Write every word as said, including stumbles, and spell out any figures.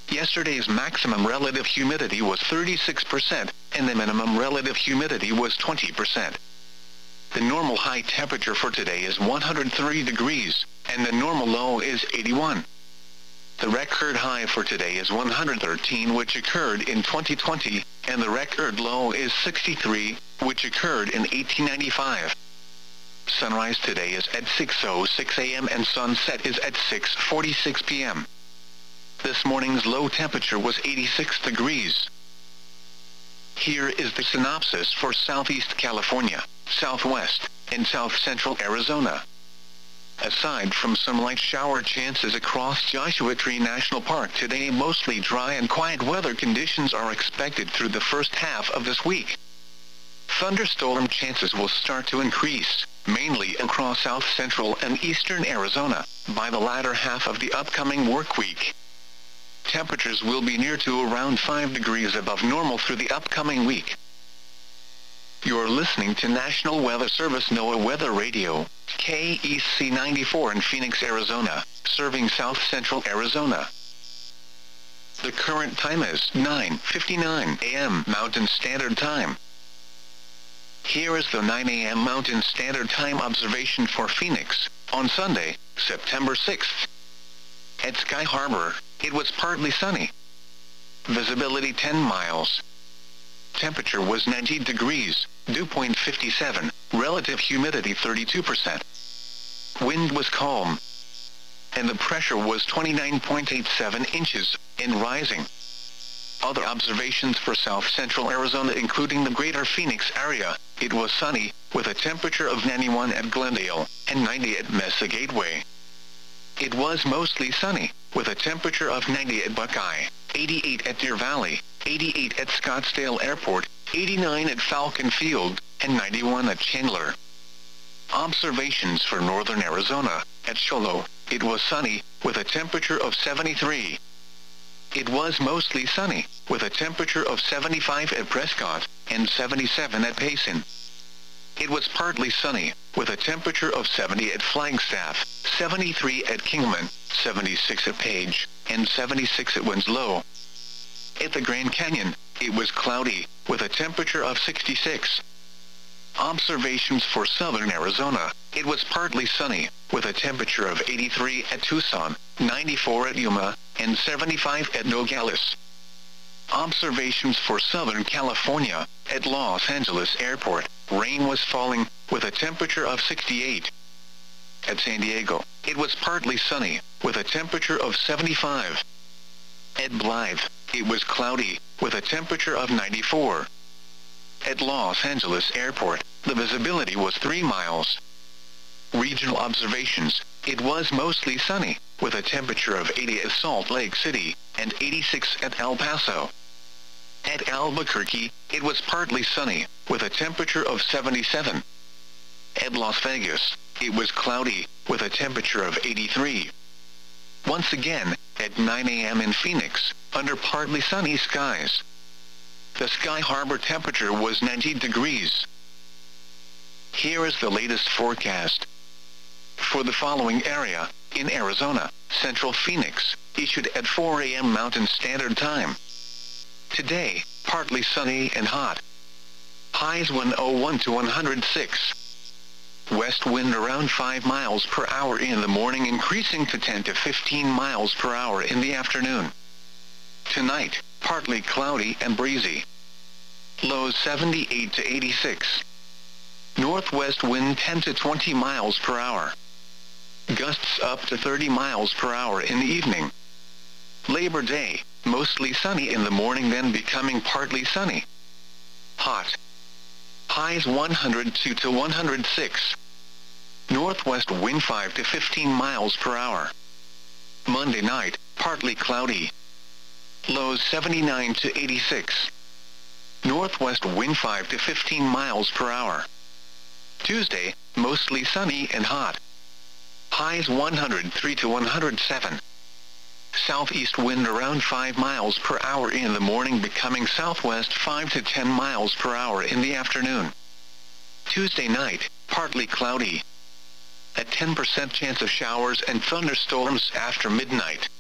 Yesterday's maximum relative humidity was thirty-six percent, and the minimum relative humidity was twenty percent. The normal high temperature for today is one hundred three degrees, and the normal low is eighty-one. The record high for today is one hundred thirteen, which occurred in twenty twenty, and the record low is sixty-three, which occurred in eighteen ninety-five. Sunrise today is at six oh six a m and sunset is at six forty-six p m This morning's low temperature was eighty-six degrees. Here is the synopsis for Southeast California, Southwest, and South Central Arizona. Aside from some light shower chances across Joshua Tree National Park today, mostly dry and quiet weather conditions are expected through the first half of this week. Thunderstorm chances will start to increase, mainly across South Central and Eastern Arizona, by the latter half of the upcoming work week. Temperatures will be near to around five degrees above normal through the upcoming week. You're listening to National Weather Service NOAA Weather Radio, K E C ninety-four in Phoenix, Arizona, serving South Central Arizona. The current time is nine fifty-nine a m Mountain Standard Time. Here is the nine a m Mountain Standard Time observation for Phoenix, on Sunday, September sixth. At Sky Harbor, it was partly sunny. Visibility ten miles. Temperature was ninety degrees, dew point fifty-seven, relative humidity thirty-two percent. Wind was calm. And the pressure was twenty-nine point eight seven inches, and rising. Other observations for South Central Arizona including the greater Phoenix area, it was sunny, with a temperature of ninety-one at Glendale, and ninety at Mesa Gateway. It was mostly sunny, with a temperature of ninety at Buckeye, eighty-eight at Deer Valley, eighty-eight at Scottsdale Airport, eighty-nine at Falcon Field, and ninety-one at Chandler. Observations for northern Arizona, at Cholo, it was sunny, with a temperature of seventy-three. It was mostly sunny, with a temperature of seventy-five at Prescott, and seventy-seven at Payson. It was partly sunny, with a temperature of seventy at Flagstaff, seventy-three at Kingman, seventy-six at Page, and seventy-six at Winslow. At the Grand Canyon, it was cloudy, with a temperature of sixty-six. Observations for southern Arizona, it was partly sunny, with a temperature of eighty-three at Tucson, ninety-four at Yuma, and seventy-five at Nogales. Observations for southern California, at Los Angeles Airport, rain was falling, with a temperature of sixty-eight. At San Diego, it was partly sunny, with a temperature of seventy-five. At Blythe, it was cloudy, with a temperature of ninety-four. At Los Angeles Airport, the visibility was three miles. Regional observations, it was mostly sunny, with a temperature of eighty at Salt Lake City, and eighty-six at El Paso. At Albuquerque, it was partly sunny, with a temperature of seventy-seven. At Las Vegas, it was cloudy, with a temperature of eighty-three. Once again, at nine a m in Phoenix, under partly sunny skies. The Sky Harbor temperature was ninety degrees. Here is the latest forecast. For the following area, in Arizona, Central Phoenix, issued at four a m Mountain Standard Time. Today, partly sunny and hot. Highs one oh one to one hundred six. West wind around five miles per hour in the morning, increasing to ten to fifteen miles per hour in the afternoon. Tonight, partly cloudy and breezy. Lows seventy-eight to eighty-six. Northwest wind ten to twenty miles per hour. Gusts up to thirty miles per hour in the evening. Labor Day, mostly sunny in the morning, then becoming partly sunny. Hot. Highs one hundred two to one hundred six. Northwest wind five to fifteen miles per hour. Monday night, partly cloudy. Lows seventy-nine to eighty-six. Northwest wind five to fifteen miles per hour. Tuesday, mostly sunny and hot. Highs one hundred three to one hundred seven. Southeast wind around five miles per hour in the morning, becoming southwest five to ten miles per hour in the afternoon. Tuesday night, partly cloudy. A ten percent chance of showers and thunderstorms after midnight.